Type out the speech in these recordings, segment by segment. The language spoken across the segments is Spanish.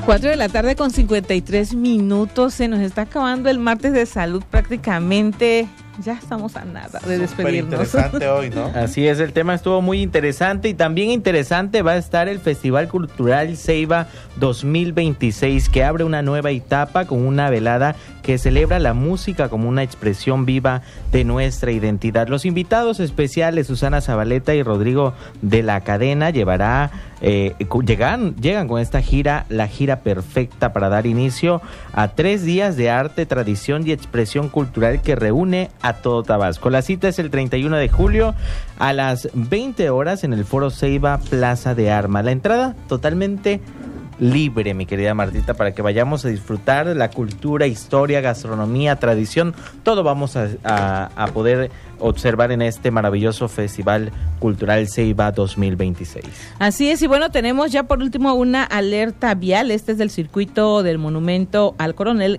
4 de la tarde con 53 minutos. Se nos está acabando el martes de salud prácticamente. Ya estamos a nada de despedirnos. Interesante hoy, ¿no? Así es, el tema estuvo muy interesante y también interesante va a estar el Festival Cultural Ceiba 2026, que abre una nueva etapa con una velada que celebra la música como una expresión viva de nuestra identidad. Los invitados especiales, Susana Zabaleta y Rodrigo de la Cadena, llegan con esta gira, la gira perfecta para dar inicio a 3 días de arte, tradición y expresión cultural que reúne a todo Tabasco. La cita es el 31 de julio a las 20 horas en el Foro Ceiba Plaza de Armas. La entrada totalmente libre, mi querida Martita, para que vayamos a disfrutar de la cultura, historia, gastronomía, tradición. Todo vamos a poder observar en este maravilloso Festival Cultural Ceiba 2026. Así es, y bueno, tenemos ya por último una alerta vial. Este es del circuito del Monumento al Coronel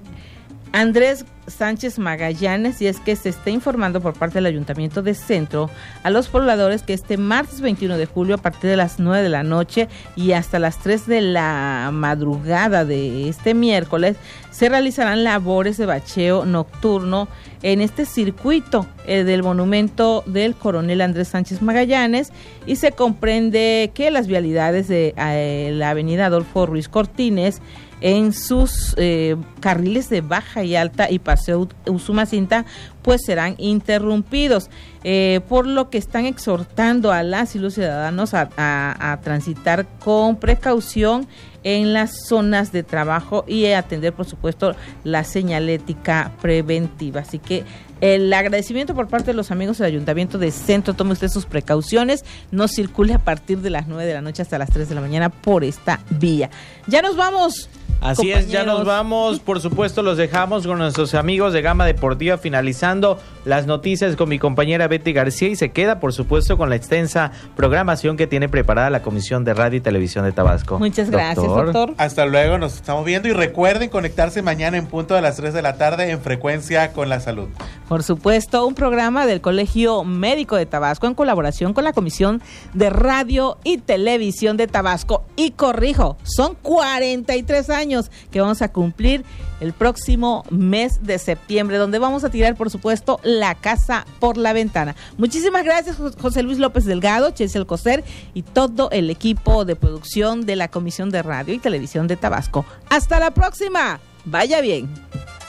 Andrés Sánchez Magallanes, y es que se está informando por parte del Ayuntamiento de Centro a los pobladores que este martes 21 de julio a partir de las 9 de la noche y hasta las 3 de la madrugada de este miércoles se realizarán labores de bacheo nocturno en este circuito del Monumento del Coronel Andrés Sánchez Magallanes, y se comprende que las vialidades de la avenida Adolfo Ruiz Cortines en sus carriles de baja y alta y paseo Usumacinta pues serán interrumpidos, por lo que están exhortando a las y los ciudadanos a transitar con precaución en las zonas de trabajo y atender por supuesto la señalética preventiva. Así que el agradecimiento por parte de los amigos del Ayuntamiento de Centro. Tome usted sus precauciones, no circule a partir de las 9 de la noche hasta las 3 de la mañana por esta vía. Ya nos vamos. Así compañeros. Es, ya nos vamos. Por supuesto, los dejamos con nuestros amigos de Gama Deportiva, finalizando las noticias con mi compañera Betty García, y se queda, por supuesto, con la extensa programación que tiene preparada la Comisión de Radio y Televisión de Tabasco. Muchas gracias, doctor. Hasta luego, nos estamos viendo, y recuerden conectarse mañana en punto de las 3 de la tarde en Frecuencia con la Salud. Por supuesto, un programa del Colegio Médico de Tabasco en colaboración con la Comisión de Radio y Televisión de Tabasco. Y corrijo, son 43 años que vamos a cumplir el próximo mes de septiembre, donde vamos a tirar, por supuesto, la casa por la ventana. Muchísimas gracias, José Luis López Delgado, Chesel Coser y todo el equipo de producción de la Comisión de Radio y Televisión de Tabasco. Hasta la próxima. Vaya bien.